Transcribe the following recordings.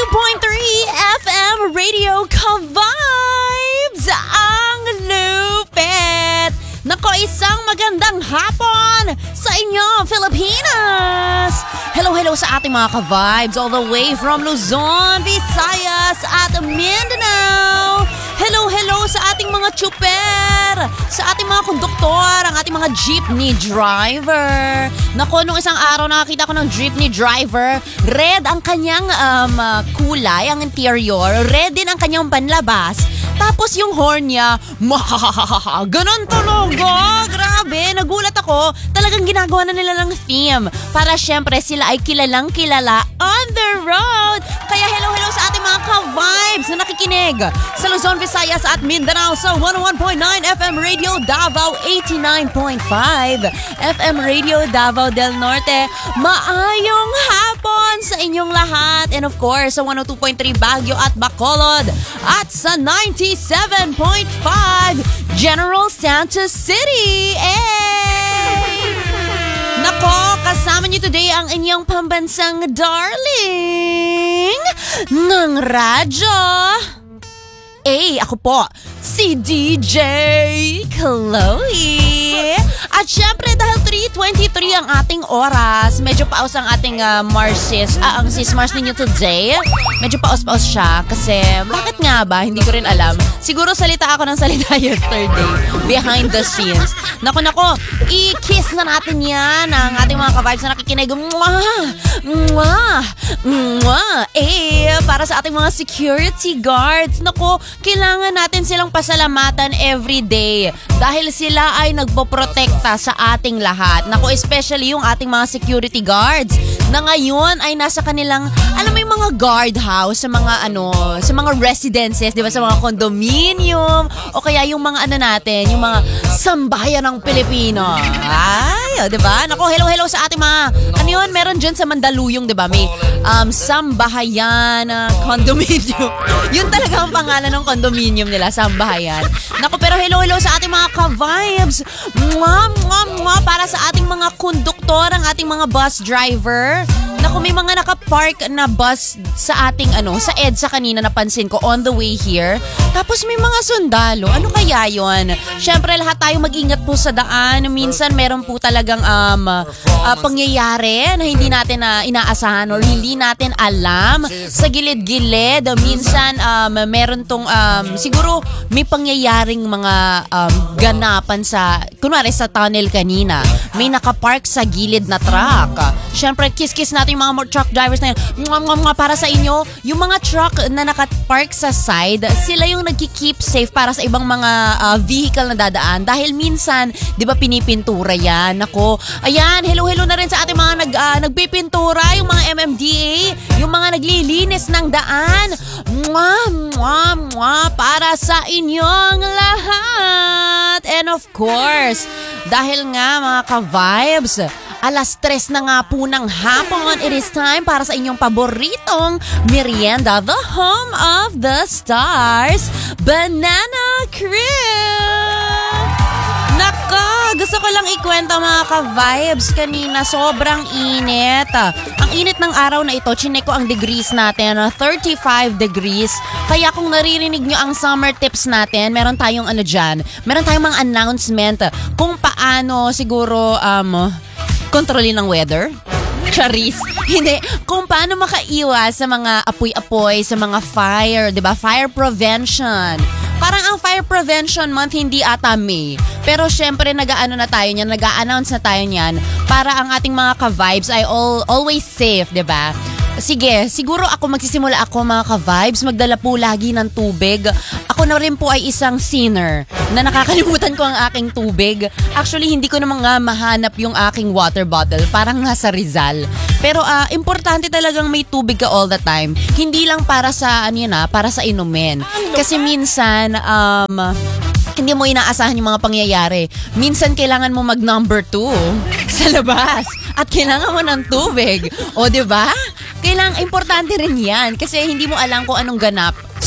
FM Radio Ka-Vibes! Ang lupit! Nako, isang magandang hapon sa inyo, Pilipinas! Hello sa ating mga ka-vibes all the way from Luzon, Visayas at Mindanao! Hello sa ating mga chuper, sa ating mga konduktor, ang ating mga jeepney driver. Nako, nung isang araw nakakita ko ng jeepney driver, red ang kanyang kulay, ang interior, red din ang kanyang panlabas. Tapos yung horn niya, ganon talaga. Grabe, nagulat ako. Talagang ginagawa na nila ng theme para syempre sila ay kilalang kilala on the road. Kaya hello sa ating mga ka-vibes na nakikinig sa Luzon, Visayas at Mindanao sa 101.9 FM Radio Davao, 89.5 FM Radio Davao del Norte. Maayong hapon sa inyong lahat. And of course, sa 102.3 Baguio at Bacolod. At sa 97.5 General Santos City. Nako, kasama niyo today ang inyong pambansang darling ng radyo. Ako po, si DJ Chloe. At syempre dahil 3:23 ang ating oras, medyo paus ang ating Marsis. Ang sis Mars ninyo today, medyo paus siya kasi bakit nga ba? Hindi ko rin alam. Siguro salita ako ng salita yesterday behind the scenes. Nako, i-kiss na natin yan ang ating mga ka-vibes na nakikinig. Mwah! Para sa ating mga security guards. Nako, kailangan natin silang pasalamatan every day dahil sila ay nagpoprotekta sa ating lahat. Nako, especially yung ating mga security guards na ngayon ay nasa kanilang, alam mo yung mga guard house sa mga sa mga residences, di ba, sa mga condominium o kaya yung mga natin, yung mga sambahayan ng Pilipino. Ay, di ba? Nako, hello sa ating mga, meron dyan sa Mandaluyong, di ba? May sambahayan condominium. Yun talaga ang pangalan ng condominium nila, sambahayan. Nako, pero hello sa ating mga ka-vibes. Para sa ating mga konduktor, ang ating mga bus driver. Naku, may mga nakapark na bus sa ating sa EDSA kanina, napansin ko on the way here. Tapos may mga sundalo. Ano kaya yon? Syempre lahat tayo mag-ingat po sa daan. Minsan meron po talagang pangyayari na hindi natin inaasahan or hindi natin alam. Sa gilid-gilid, minsan meron tong siguro may pangyayaring mga ganapan sa, kunwari sa tunnel kanina. May nakapark sa gilid na truck. Syempre kiss natin yung mga truck drivers na yan. Para sa inyo, yung mga truck na nakapark sa side, sila yung nagki-keep safe para sa ibang mga vehicle na dadaan. Dahil minsan, di ba, pinipintura yan. Nako, ayan, hello na rin sa ating mga nagpipintura, yung mga MMDA, yung mga naglilinis ng daan. Para sa inyong lahat. And of course, dahil nga mga ka-vibes, 3:00 na nga po ng hapon. It is time para sa inyong paboritong merienda, the home of the stars, Banana Crew! Naka, gusto ko lang ikwento mga ka-vibes. Kanina, sobrang init. Ang init ng araw na ito, chinek ko ang degrees natin, 35 degrees. Kaya kung naririnig nyo ang summer tips natin, meron tayong meron tayong mga announcement kung paano siguro, kontrolin ng weather? Charis. Hindi. Kung paano makaiwas sa mga apoy-apoy, sa mga fire, di ba? Fire prevention. Parang ang Fire Prevention Month hindi ata May. Pero syempre nag-a-announce na tayo niyan para ang ating mga ka-vibes ay always safe, di ba? Sige, siguro magsisimula ako mga ka-vibes, magdala po lagi ng tubig. Ako na rin po ay isang sinner na nakakalimutan ko ang aking tubig. Actually, hindi ko naman nga mahanap yung aking water bottle. Parang nasa Rizal. Pero importante talagang may tubig ka all the time. Hindi lang para sa, para sa inumin. Kasi minsan, hindi mo inaasahan yung mga pangyayari. Minsan kailangan mo mag number 2 sa labas. At kailangan mo ng tubig. O, diba? Importante rin yan. Kasi hindi mo alam kung anong ganap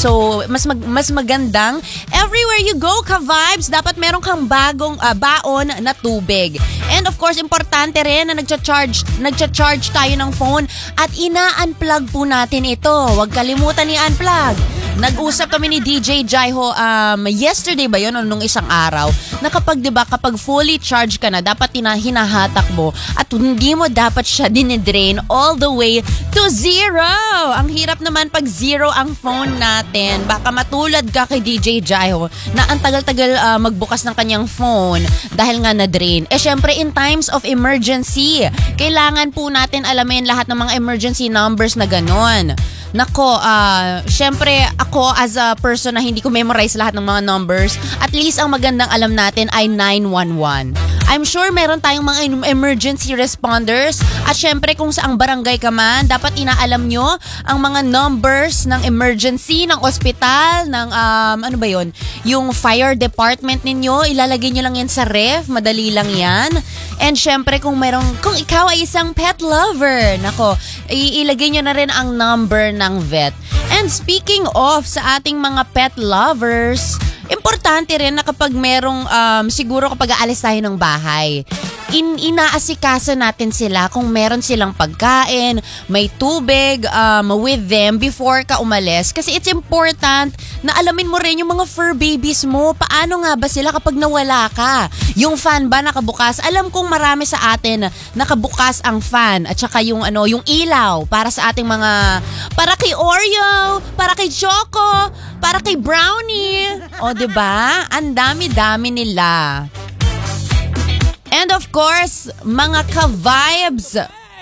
So, mas magandang everywhere you go, ka-vibes, dapat meron kang bagong baon na tubig. And of course, importante rin na nagcha-charge tayo ng phone at ina-unplug po natin ito. Huwag kalimutan i-unplug. Nag-usap kami ni DJ Jaiho yesterday ba yun o nung isang araw na kapag fully charged ka na, dapat hinahatak mo at hindi mo dapat siya dinidrain all the way to zero. Ang hirap naman pag zero ang phone natin. Baka matulad ka kay DJ Jaiho na ang tagal-tagal magbukas ng kanyang phone dahil nga na-drain. Syempre in times of emergency, kailangan po natin alamin lahat ng mga emergency numbers na ganon. Nako, syempre ako as a person na hindi ko memorize lahat ng mga numbers, at least ang magandang alam natin ay 911. I'm sure meron tayong mga emergency responders at syempre kung saang barangay ka man, dapat inaalam nyo ang mga numbers ng emergency, ng ospital, ng ano ba yun? Yung fire department ninyo, ilalagay nyo lang yan sa ref, madali lang yan. And syempre kung ikaw ay isang pet lover, nako, ilagay nyo na rin ang number ng vet. And speaking of sa ating mga pet lovers, importante rin na kapag merong, siguro kapag aalis tayo ng bahay, inaasikaso natin sila kung meron silang pagkain, may tubig with them before ka umalis. Kasi it's important na alamin mo rin yung mga fur babies mo. Paano nga ba sila kapag nawala ka? Yung fan ba nakabukas? Alam kong marami sa atin nakabukas ang fan at saka yung ilaw para sa ating para kay Oreo, para kay Choco, para kay Brownie. O, diba? Ang dami-dami nila. And of course, mga ka-vibes.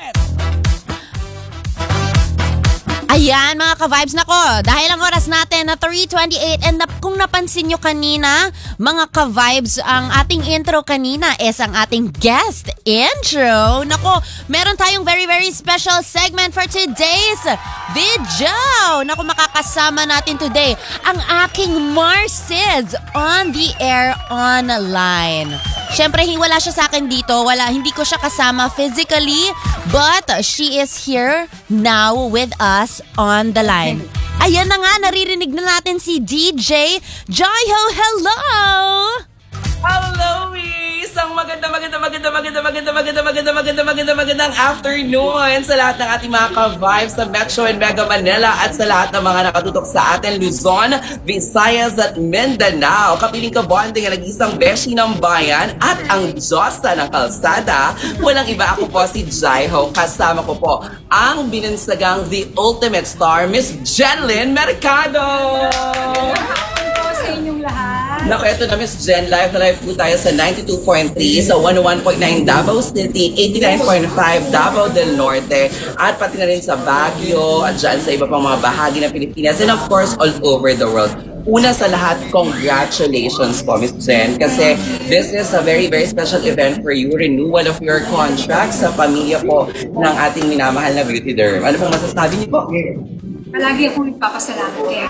Ayan, mga ka-vibes, nako, dahil ang oras natin na 3:28 and kung napansin nyo kanina, mga ka-vibes, ang ating intro kanina is ang ating guest intro. Nako, meron tayong very, very special segment for today's video. Nako, makakasama natin today ang aking Marces on the air online. Siyempre, wala siya sa akin dito. Hindi ko siya kasama physically, but she is here now with us on the line. Ayan na nga, naririnig na natin si DJ Jaiho. Hello! Hello, isang magandang afternoon sa lahat ng ating mga ka-vibes sa Metro and Mega Manila at sa lahat ng mga nakatutok sa atin Luzon, Visayas at Mindanao. Kapiling ka-bonding ang nag-isang beshi ng bayan at ang Diyosa ng kalsada. Walang iba, ako po si Jaiho. Kasama ko po ang binansagang the ultimate star, Miss Jenlyn Mercado! Sa inyong lahat. Naku, eto na Miss Jen, live na live po tayo sa 92.3, sa 101.9 Davao City, 89.5 Davao del Norte, at pati na rin sa Baguio, at dyan sa iba pang mga bahagi ng Pilipinas, and of course, all over the world. Una sa lahat, congratulations po, Miss Jen, kasi this is a very, very special event for you, renewal of your contract sa pamilya po ng ating minamahal na beauty derm. Ano pong masasabi niyo po? Palagi akong nagpapasalamat kay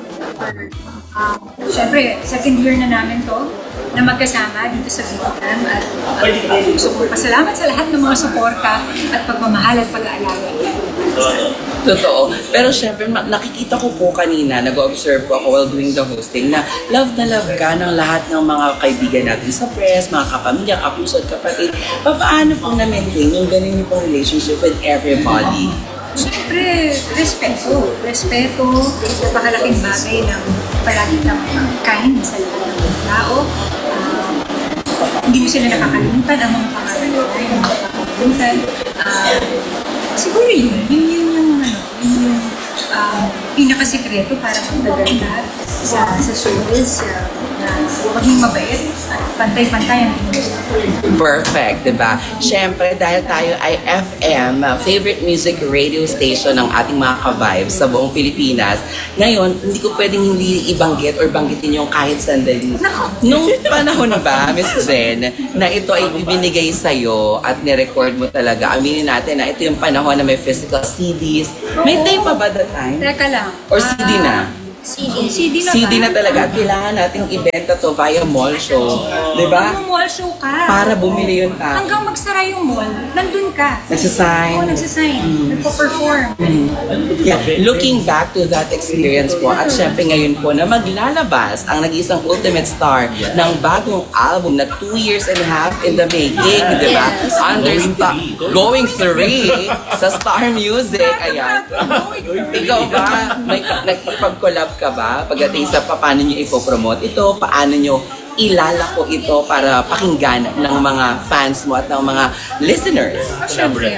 Siyempre, second year na namin to na magkasama dito sa Vietnam at gusto kong pasalamat sa lahat ng mga suporta at pagmamahal at pag-aalaga. Totoo. Pero syempre, nakikita ko po kanina, nag-observe ko ako while doing the hosting, na love ka ng lahat ng mga kaibigan natin sa press, mga kapamilya, kapuso at kapatid. Paano po na-maintain yung ganun yung relationship with everybody? Siyempre, respeto. Respeto, napakalaking bagay ng palagi ng kain sa lahat ng mga tao. Hindi mo sila nakakalimutan ang mga pangalan, ang mga pakalimutan. Siguro yun yung pinakasikreto para magtagal ka sa showbiz, na maging mabait at pantay-pantay ang Perfect, diba? Siyempre, dahil tayo ay FM, favorite music radio station ng ating mga ka-vibes sa buong Pilipinas, ngayon, hindi ko pwedeng hindi ibanggit or banggitin yung kahit sandali. Nung panahon ba, Miss Jen, na ito ay ibinigay sa'yo at nirecord mo talaga, aminin natin na ito yung panahon na may physical CDs. May tape pa ba that time? Teka lang. Or CD na? CD na ba? CD na talaga. At kailangan nating ibenta to via mall show. Di ba? Mall show ka. Para bumili yung tao. Hanggang magsara yung mall, nandun ka. Nagsasign. Oo, nagsasign. Nagpo-perform. Yeah. Looking back to that experience po, at syempre ngayon po na maglalabas ang nag-iisang ultimate star ng bagong album na 2 years and a half in the making, di ba? Going 3 sa Star Music. Ayan. Ikaw ba, may nakipag-collab ka ba pagdating sa paano nyo ipopromote ito, paano nyo ilalako ito para pakinggan ng mga fans mo at ng mga listeners? Siyempre,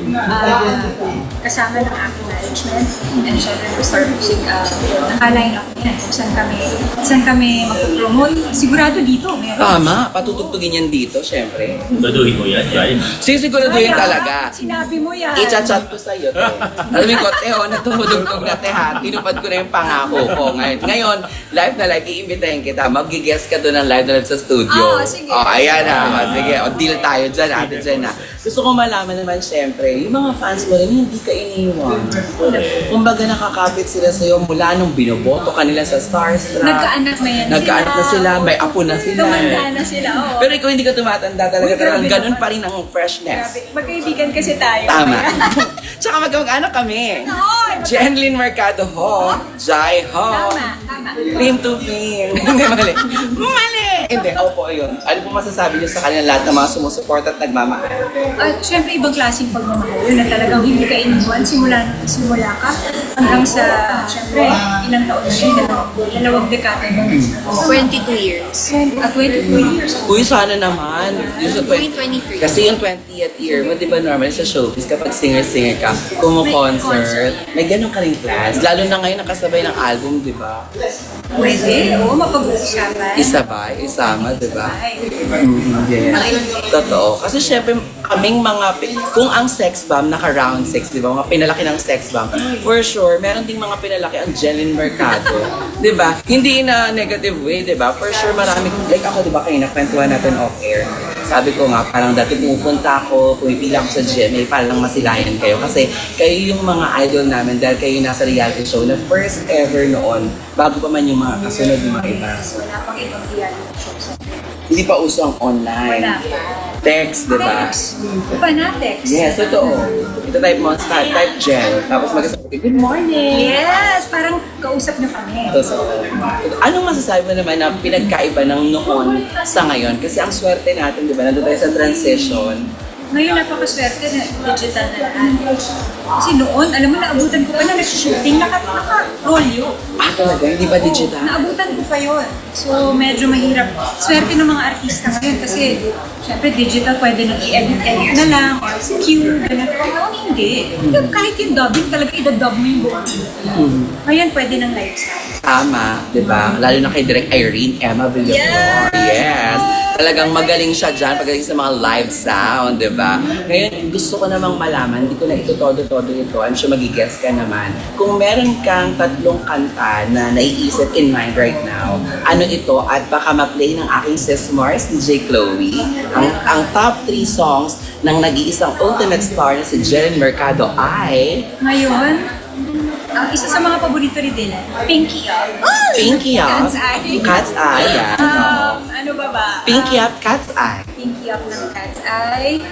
kasama ng aking management and syempre ng Star Music, naka-line up yan kung saan kami mag-promote. Sigurado dito, meron. Tama, patutugtugin yan dito, syempre. Baduhin mo yan, Jai. Sisiguraduhin talaga. Sinabi mo yan. I-chat ko sa'yo, te. Alam mo ko, Teo, natumudugtog na, te, ha? Tinupad ko na yung pangako ko ngayon. Ngayon, live na live, iimbitahin kita. Mag-guest ka doon ng live na live sa studio. Sige. Ayan ha. Sige, deal tayo dyan, ate dyan ha. Gusto ko malaman naman, syempre, yung mga fans mo rin, hindi ka iniwan. Kumbaga, nakakapit sila sa'yo mula nung binoboto kanila sa Starstruck. Nagkaanak na yan Nagkaanak na sila, may apo na sila. Tumanda na sila, oo. Pero ikaw hindi ka tumatanda talaga. Uy, grabe Ganun naman. pa rin ang freshness. Grabe. Magkaibigan kasi tayo. Tama. Kaya- Tsaka mag-anak kami. Oo, Jenlyn Mercado ho. Jai ho. Tama. Fame to fame. Hindi, mali. Mali! Hindi, opo, yun. Ano po masasabi niyo sa kanila lahat ng mga sumusuporta at nagmamahal? At syempre, ibang klaseng pagmamahal yun na talagang hindi ka iniwan simula ka hanggang sa, syempre, ilang taon na yun, dalawang dekada. 22 years. At 22 years. Uy, sana naman. Yung sa 2023. Kasi yung 20th year mo, di ba normal sa showbiz, kapag singer-singer ka, kumu-concert, may ganun ka rin plans. Lalo na ngayon nakasabay ng album, di ba? Pwede, oo, mapag-uusapan. Isabay, isama, di ba? Ay, Yes. Totoo. Kasi syempre, kaming kung ang sex bomb naka-round 6, di ba? Mga pinalaki ng sex bomb. For sure, meron ding mga pinalaki ang Jenlyn Mercado. Di ba? Hindi na negative way, di ba? For sure, marami. Like ako, di ba, kayo nakwentuhan natin off-air. Sabi ko nga, parang dati pupunta ako, pumipila ako sa GMA para lang masilayan kayo. Kasi kayo yung mga idol namin dahil kayo yung nasa reality show na first ever noon, bago pa man yung mga kasunod ng mga iba. wala pang ibang reality shows. Hindi pa uso ang online. Wala pa. Text, di ba? Panatex. Yes, totoo. Ito type mo, type Jen. Tapos mag-sabi, good morning! Yes, parang kausap na kami. Totoo. Anong masasabi mo naman na pinagkaiba ng noon sa ngayon? Kasi ang swerte natin, di ba? Nandun tayo sa transition. Ngayon napakaswerte na digital na lahat. Kasi noon, alam mo, naabutan ko pa na nag-shooting, naka-rolyo. Talaga? Hindi ba digital? Naabutan ko pa yun. So, medyo mahirap. Swerte ng mga artista ngayon kasi, syempre, digital, pwede nang i-edit na lang, or cue, gano'n. Noon, hindi. Kahit yung dubbing, talaga i-dub mo yung buong. Ngayon, pwede nang lifestyle. Tama, di ba? Lalo na kay Direk Irene Emma Villamor. Yes. Talagang magaling siya dyan pagdating sa mga live sound, di ba? Ngayon, gusto ko namang malaman, hindi ko na ito todo-todo ito. I'm sure magigess ka naman. Kung meron kang 3 kanta na naiisip in mind right now, ano ito? At baka ma-play ng aking sis Mars, DJ Chloe. Ang top 3 songs ng nag-iisang ultimate star na si Jenlyn Mercado ay Ngayon, ang isa sa mga paborito ni Dylan, Pinky Up. Pinky Up, Cat's Eye. Cat's Eye, yan. Ano ba? Pinky Up, Cat's Eye. Pinky Up ng Cat's Eye.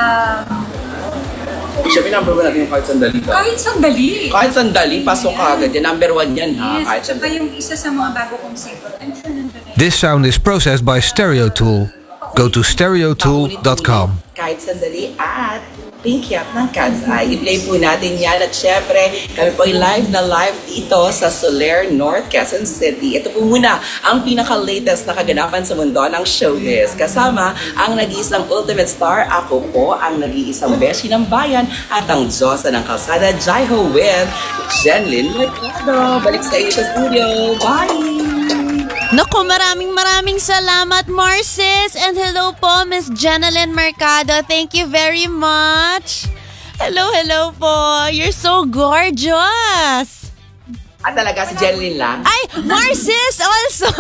Siyempre, number 1 natin yung kahit sandali ka. Kahit sandali. Kahit sandali, pasok ka agad. Yan, number 1 yan, ha? Yes, Kahit tsaka sandali. yung isa sa mga bago kong single. I'm sure nandun na. This sound is processed by Stereo Tool. Go to stereotool.com. Kahit sandali at Pinky Up ng Cat's Eye. I-play po natin yan. At syempre, kami po ay live na live dito sa Soler, North Quezon City. Ito po muna ang pinaka-latest na kaganapan sa mundo ng showbiz. Kasama ang nag-iisang ultimate star. Ako po ang nag-iisang beshi ng bayan at ang Diyosa ng kalsada, Jaiho with Jenlyn Mercado. Balik sa iyo sa studio. Bye! Naku, maraming salamat, Marcis. And hello po, Miss Jenlyn Mercado. Thank you very much. Hello po. You're so gorgeous. At talaga si Jenlyn lang? Ay, Marcis also.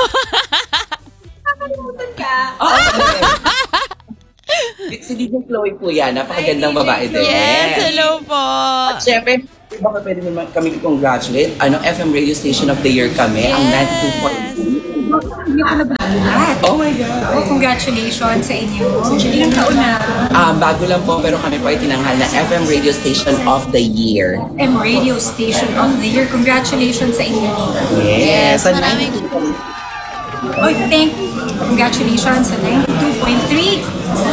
Nakalimutan ka. Oo. Si DJ Chloe po yan. Napakagandang babae din. Yes, hello po. At syempre, Baka pwede naman kami i-congratulate. FM Radio Station of the Year kami. Ang 92.3. Hindi ko nabahat. Oh my God! Oh, congratulations sa inyo. Ilang taon na? Bago lang po, pero kami po ay tinanghal na FM Radio Station of the Year. M Radio Station of the Year. Congratulations sa inyo. Yes! Sa maraming- 92.3. Oh, Congratulations sa 92.3.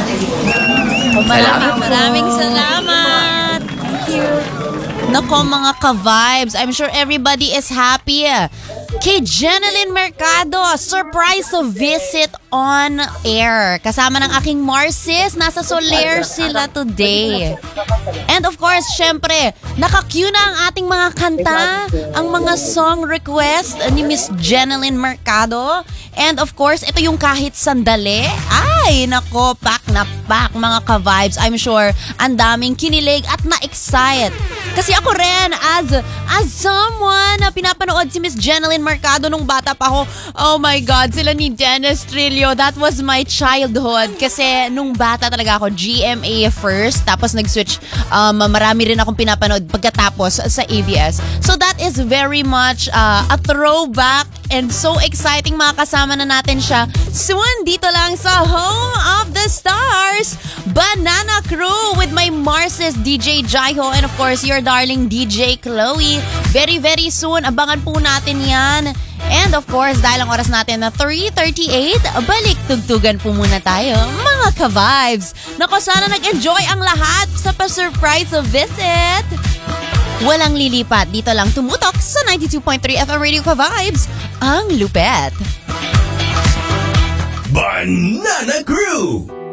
Maraming salamat. Thank you. Nako mga ka-vibes, I'm sure everybody is happy. Kay Jeneline Mercado, surprise to visit on air. Kasama ng aking Marcis, nasa Soler sila today. And of course, syempre, naka-cue na ang ating mga kanta, ang mga song request ni Miss Jeneline Mercado. And of course, ito yung Kahit Sandali. Ay, nako, pack na pack mga ka-vibes. I'm sure ang daming kinilig at na-excite. Kasi ako rin, as someone na pinapanood si Miss Jeneline Mercado nung bata pa ako, oh my God, sila ni Dennis Trillo, that was my childhood. Kasi nung bata talaga ako, GMA first, tapos nag-switch, marami rin akong pinapanood pagkatapos sa ABS. So that is very much a throwback and so exciting, makakasama na natin siya soon dito lang sa Home of the Stars, Banana Crew with my Marcis, DJ Jaiho, and of course your darling DJ Chloe. Very, very soon, abangan po natin yan. And of course, dahil ang oras natin na 3:38, balik tugtugan po muna tayo, mga ka-vibes. Nako, sana nag-enjoy ang lahat sa pa-surprise visit. Walang lilipat, dito lang tumutok sa 92.3 FM Radio Ka-Vibes, ang lupet. Banana Crew!